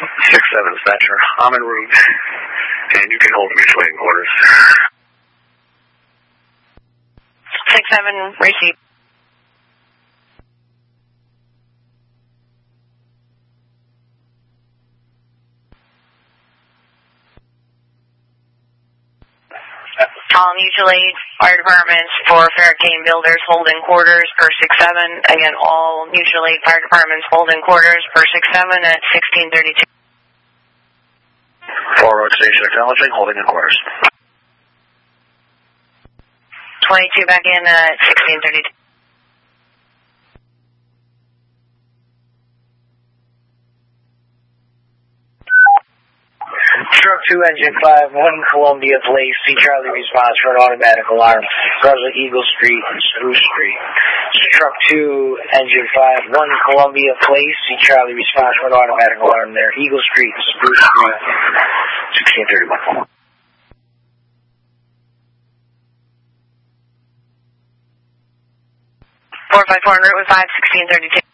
6-7 dispatcher. I'm en route, and you can hold mutual aid quarters. 6-7, receive. All mutual aid fire departments for Farrakhan Builders holding quarters per 6-7. Again, all mutual aid fire departments holding quarters per 6-7 at 1632. 4 road station acknowledging, holding in quarters. 22 back in at 1632. Truck 2, Engine 5, 1 Columbia Place, C. Charlie response for an automatic alarm. Brunswick, Eagle Street, and Spruce Street. Truck 2, Engine 5, 1 Columbia Place, C. Charlie response for an automatic alarm there. Eagle Street, Spruce Street, 1631. 454 en route with 5, 1632.